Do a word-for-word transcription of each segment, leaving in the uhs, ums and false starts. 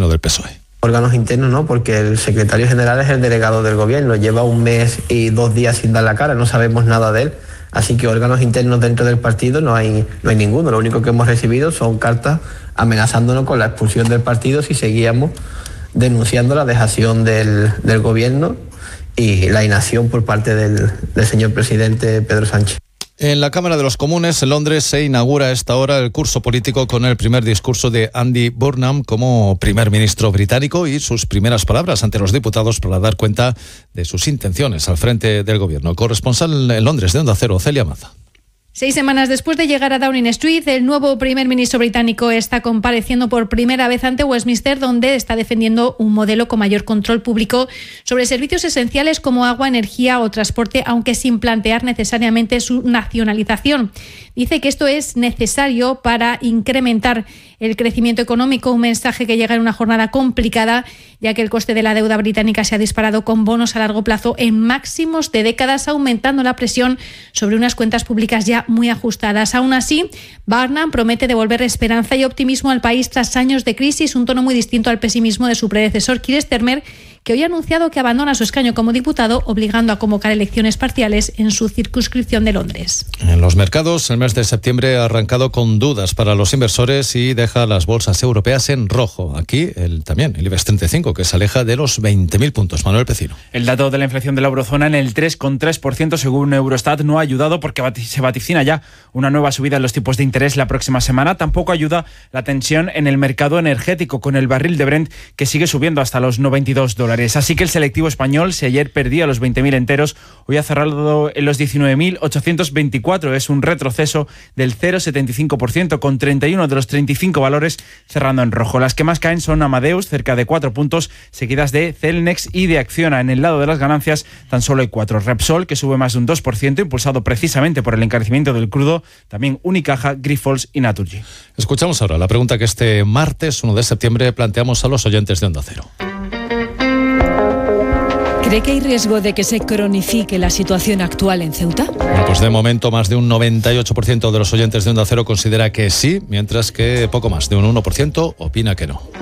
seno del P S O E. Órganos internos no, porque el secretario general es el delegado del gobierno, lleva un mes y dos días sin dar la cara, no sabemos nada de él, así que órganos internos dentro del partido no hay, no hay ninguno. Lo único que hemos recibido son cartas amenazándonos con la expulsión del partido si seguíamos denunciando la dejación del, del gobierno y la inacción por parte del, del señor presidente Pedro Sánchez. En la Cámara de los Comunes, en Londres, se inaugura a esta hora el curso político con el primer discurso de Andy Burnham como primer ministro británico y sus primeras palabras ante los diputados para dar cuenta de sus intenciones al frente del gobierno. Corresponsal en Londres de Onda Cero, Celia Maza. Seis semanas después de llegar a Downing Street, el nuevo primer ministro británico está compareciendo por primera vez ante Westminster, donde está defendiendo un modelo con mayor control público sobre servicios esenciales como agua, energía o transporte, aunque sin plantear necesariamente su nacionalización. Dice que esto es necesario para incrementar el crecimiento económico, un mensaje que llega en una jornada complicada, ya que el coste de la deuda británica se ha disparado con bonos a largo plazo en máximos de décadas, aumentando la presión sobre unas cuentas públicas ya muy ajustadas. Aún así, Burnham promete devolver esperanza y optimismo al país tras años de crisis, un tono muy distinto al pesimismo de su predecesor, Keir Starmer, que hoy ha anunciado que abandona su escaño como diputado, obligando a convocar elecciones parciales en su circunscripción de Londres. En los mercados, el mes de septiembre ha arrancado con dudas para los inversores y deja las bolsas europeas en rojo. Aquí el, también el IBEX treinta y cinco, que se aleja de los veinte mil puntos. Manuel Pecino. El dato de la inflación de la eurozona en el tres coma tres por ciento según Eurostat no ha ayudado porque se vaticina ya una nueva subida en los tipos de interés la próxima semana. Tampoco ayuda la tensión en el mercado energético, con el barril de Brent que sigue subiendo hasta los noventa y dos dólares. Así que el selectivo español, si ayer perdía los veinte mil enteros, hoy ha cerrado en los diecinueve mil ochocientos veinticuatro. Es un retroceso del cero coma setenta y cinco por ciento, con treinta y uno de los treinta y cinco valores cerrando en rojo. Las que más caen son Amadeus, cerca de cuatro puntos, seguidas de Celnex y de Acciona. En el lado de las ganancias tan solo hay cuatro. Repsol, que sube más de un dos por ciento, impulsado precisamente por el encarecimiento del crudo. También Unicaja, Grifols y Naturgy. Escuchamos ahora la pregunta que este martes uno de septiembre planteamos a los oyentes de Onda Cero. ¿Cree que hay riesgo de que se cronifique la situación actual en Ceuta? Bueno, pues de momento más de un noventa y ocho por ciento de los oyentes de Onda Cero considera que sí, mientras que poco más de un uno por ciento opina que no.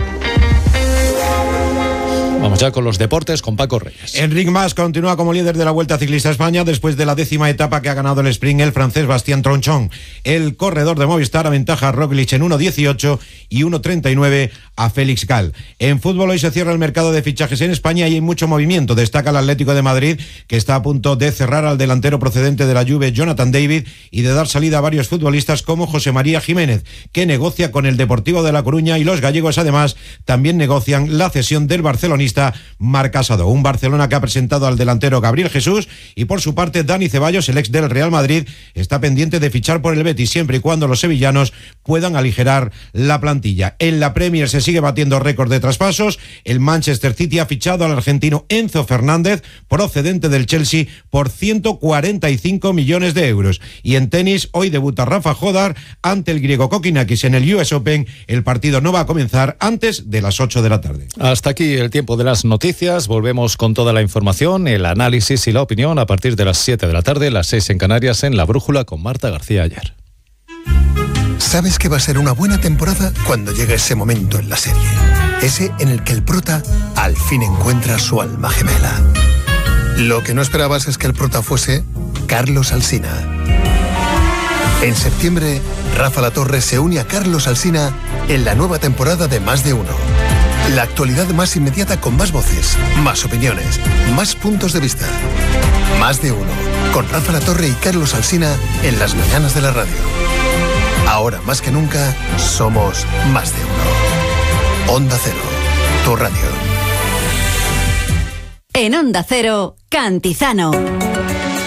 Vamos ya con los deportes, con Paco Reyes. Enric Mas continúa como líder de la Vuelta Ciclista a España después de la décima etapa que ha ganado el sprint el francés Bastien Tronchon. El corredor de Movistar aventaja a Roglic en uno dieciocho y uno treinta y nueve a Félix Gal. En fútbol hoy se cierra el mercado de fichajes en España y hay mucho movimiento. Destaca el Atlético de Madrid, que está a punto de cerrar al delantero procedente de la Juve, Jonathan David, y de dar salida a varios futbolistas como José María Jiménez, que negocia con el Deportivo de La Coruña, y los gallegos además también negocian la cesión del barcelonista Marc Casado. Un Barcelona que ha presentado al delantero Gabriel Jesús, y por su parte Dani Ceballos, el ex del Real Madrid, está pendiente de fichar por el Betis siempre y cuando los sevillanos puedan aligerar la plantilla. En la Premier se sigue batiendo récord de traspasos. El Manchester City ha fichado al argentino Enzo Fernández, procedente del Chelsea, por ciento cuarenta y cinco millones de euros. Y en tenis hoy debuta Rafa Jodar ante el griego Kokinakis en el U S Open. El partido no va a comenzar antes de las ocho de la tarde. Hasta aquí el tiempo de las noticias. Volvemos con toda la información, el análisis y la opinión a partir de las siete de la tarde, las seis en Canarias, en La Brújula con Marta García Ayer. Sabes que va a ser una buena temporada cuando llegue ese momento en la serie. Ese en el que el prota al fin encuentra su alma gemela. Lo que no esperabas es que el prota fuese Carlos Alsina. En septiembre, Rafa Latorre se une a Carlos Alsina en la nueva temporada de Más de Uno. La actualidad más inmediata con más voces, más opiniones, más puntos de vista. Más de Uno, con Rafa Latorre y Carlos Alsina en las mañanas de la radio. Ahora más que nunca, somos Más de Uno. Onda Cero, tu radio. En Onda Cero, Cantizano.